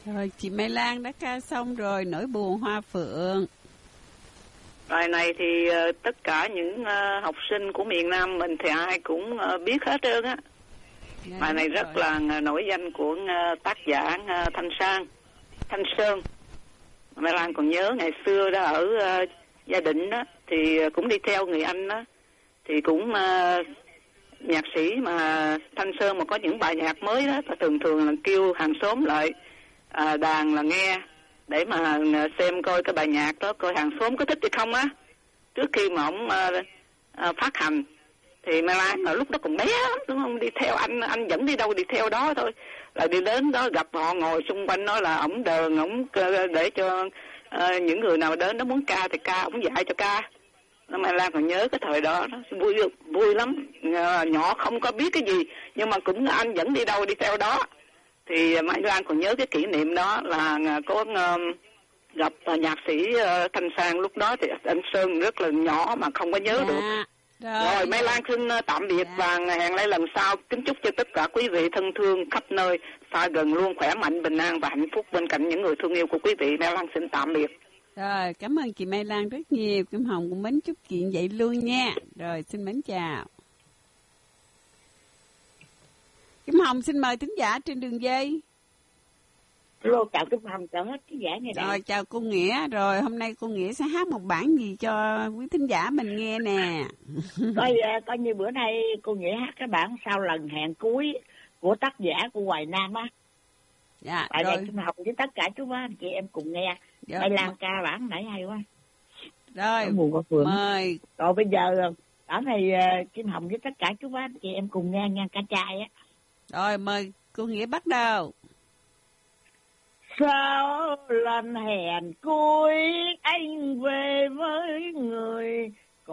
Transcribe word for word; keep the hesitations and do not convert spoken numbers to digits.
Rồi chị Mai Lan đã ca xong rồi, Nỗi buồn hoa phượng. Bài này thì uh, tất cả những uh, học sinh của miền Nam mình thì ai cũng uh, biết hết trơn á. Bài này rất rồi. là uh, nổi danh của uh, tác giả uh, Thanh Sang, Thanh Sơn. Mai Lan còn nhớ ngày xưa đó ở uh, Gia Định đó thì uh, cũng đi theo người anh đó, thì cũng uh, nhạc sĩ mà Thanh Sơn mà có những bài nhạc mới đó thì thường thường là kêu hàng xóm lại uh, đàn là nghe để mà xem coi cái bài nhạc đó, coi hàng xóm có thích hay không á, trước khi mà ông uh, uh, phát hành. Thì Mai Lan ở lúc đó còn bé lắm đúng không, đi theo anh anh dẫn đi đâu đi theo đó thôi, là đi đến đó gặp họ ngồi xung quanh nói là ổng đờn ổng để cho uh, những người nào đến đó muốn ca thì ca, ổng dạy cho ca. Mai Lan còn nhớ cái thời đó, đó vui vui lắm, uh, nhỏ không có biết cái gì nhưng mà cũng anh dẫn đi đâu đi theo đó. Thì Mai Lan còn nhớ cái kỷ niệm đó là có uh, gặp uh, nhạc sĩ uh, Thanh Sang, lúc đó thì anh Sơn rất là nhỏ mà không có nhớ dạ. được. Rồi, rồi Mai Lan xin uh, tạm biệt dạ. và hẹn lại lần sau. Kính chúc cho tất cả quý vị thân thương khắp nơi, xa gần luôn khỏe mạnh, bình an và hạnh phúc bên cạnh những người thương yêu của quý vị. Mai Lan xin tạm biệt. Rồi, cảm ơn chị Mai Lan rất nhiều. Kim Hồng cũng mến chúc chuyện vậy luôn nha. Rồi, xin mến chào. Kim Hồng xin mời thính giả trên đường dây. Hello, chào Kim Hồng, chào hết thính giả nghe đây. Rồi, chào cô Nghĩa. Rồi, hôm nay cô Nghĩa sẽ hát một bản gì cho quý thính giả mình nghe nè. Coi, coi như bữa nay cô Nghĩa hát cái bản Sau lần hẹn cuối của tác giả của Hoài Nam á. Dạ, bài rồi. này Kim Hồng với tất cả chú bác anh chị em cùng nghe. Dạ, Mai Lan ca bản nãy hay quá. Rồi, mời. Rồi bây giờ bản này Kim Hồng với tất cả chú bác anh chị em cùng nghe nghe ca trai á. Rồi, mời cô Nghĩa bắt đầu. Sau lần hẹn cuối anh về